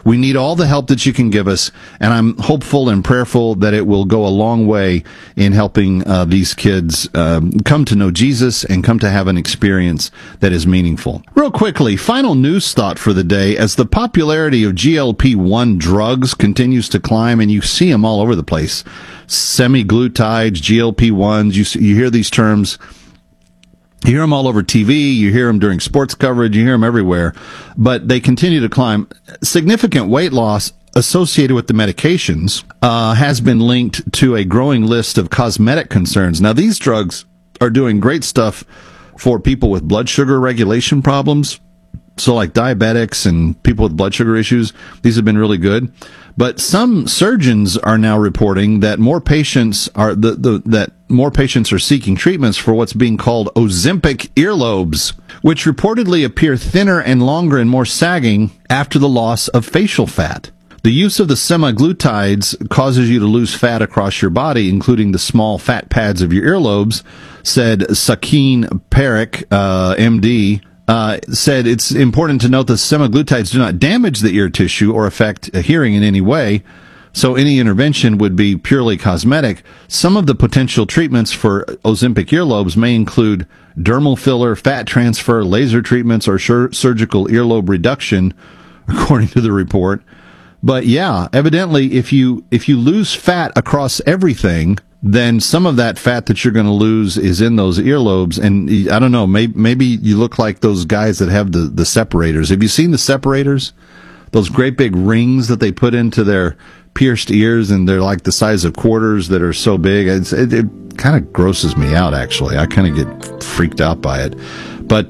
We need all the help that you can give us, and I'm hopeful and prayerful that it will go a long way in helping these kids come to know Jesus and come to have an experience that is meaningful. Real quickly, final news thought for the day. As the popularity of GLP-1 drugs continues to climb, and you see them all over the place, semaglutides, GLP-1s, you hear these terms. You hear them all over TV, you hear them during sports coverage, you hear them everywhere, but they continue to climb. Significant weight loss associated with the medications has been linked to a growing list of cosmetic concerns. Now, these drugs are doing great stuff for people with blood sugar regulation problems. So like diabetics and people with blood sugar issues, these have been really good. But some surgeons are now reporting that more patients are seeking treatments for what's being called Ozempic earlobes, which reportedly appear thinner and longer and more sagging after the loss of facial fat. The use of the semaglutides causes you to lose fat across your body, including the small fat pads of your earlobes, said Sakeen Parekh, MD. Said it's important to note that semaglutides do not damage the ear tissue or affect hearing in any way, so any intervention would be purely cosmetic. Some of the potential treatments for Ozempic earlobes may include dermal filler, fat transfer, laser treatments, or surgical earlobe reduction, according to the report. But yeah, evidently, if you lose fat across everything, then some of that fat that you're going to lose is in those earlobes. And I don't know, maybe you look like those guys that have the separators. Have you seen the separators? Those great big rings that they put into their pierced ears, and they're like the size of quarters that are so big. It kind of grosses me out, actually. I kind of get freaked out by it. But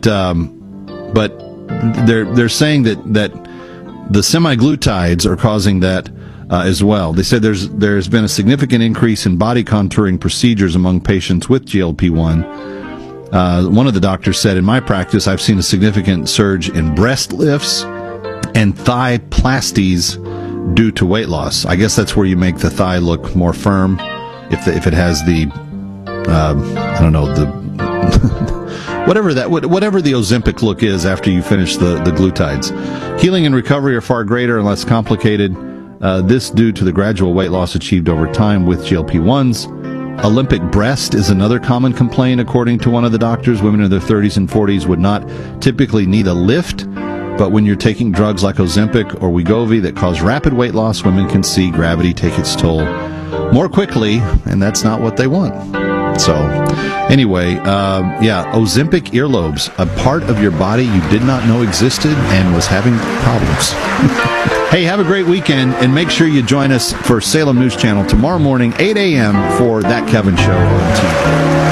they're saying that the semaglutides are causing that as well. They said there's been a significant increase in body contouring procedures among patients with GLP-1. One of the doctors said, in my practice, I've seen a significant surge in breast lifts and thigh plasties due to weight loss. I guess that's where you make the thigh look more firm if it has the I don't know, the whatever the Ozempic look is after you finish the glutides. Healing and recovery are far greater and less complicated. This due to the gradual weight loss achieved over time with GLP-1s. Olympic breast is another common complaint, according to one of the doctors. Women in their 30s and 40s would not typically need a lift, but when you're taking drugs like Ozempic or Wegovy that cause rapid weight loss, women can see gravity take its toll more quickly, and that's not what they want. So, anyway, Ozempic earlobes, a part of your body you did not know existed and was having problems. Hey, have a great weekend, and make sure you join us for Salem News Channel tomorrow morning, 8 a.m. for That Kevin Show on TV.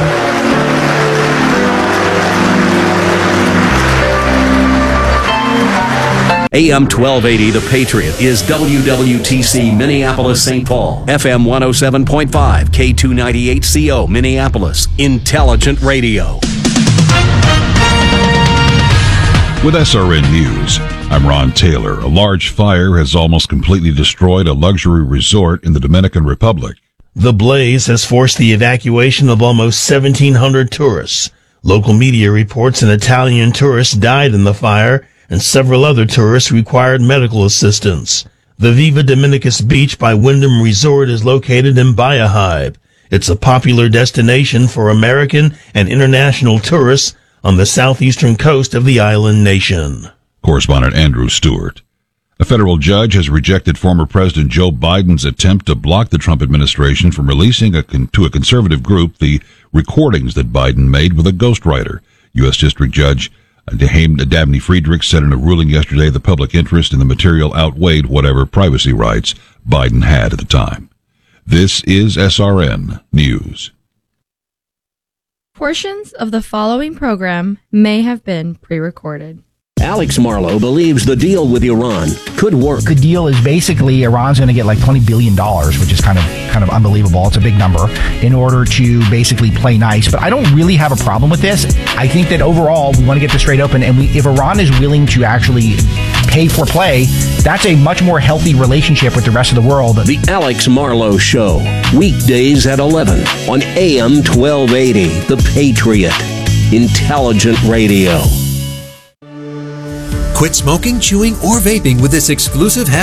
AM 1280, The Patriot, is WWTC Minneapolis, St. Paul. FM 107.5, K298CO, Minneapolis. Intelligent Radio. With SRN News, I'm Ron Taylor. A large fire has almost completely destroyed a luxury resort in the Dominican Republic. The blaze has forced the evacuation of almost 1,700 tourists. Local media reports an Italian tourist died in the fire, and several other tourists required medical assistance. The Viva Dominicus Beach by Wyndham Resort is located in Bahia Hive. It's a popular destination for American and international tourists on the southeastern coast of the island nation. Correspondent Andrew Stewart. A federal judge has rejected former President Joe Biden's attempt to block the Trump administration from releasing to a conservative group the recordings that Biden made with a ghostwriter. U.S. District Judge Dabney Friedrich said in a ruling yesterday the public interest in the material outweighed whatever privacy rights Biden had at the time. This is SRN News. Portions of the following program may have been pre-recorded. Alex Marlow believes the deal with Iran could work. The deal is basically Iran's going to get like $20 billion, which is kind of unbelievable. It's a big number, in order to basically play nice. But I don't really have a problem with this. I think that overall we want to get this straight open, and if Iran is willing to actually pay for play, that's a much more healthy relationship with the rest of the world. The Alex Marlow Show, weekdays at 11 on AM 1280, The Patriot, Intelligent Radio. Quit smoking, chewing, or vaping with this exclusive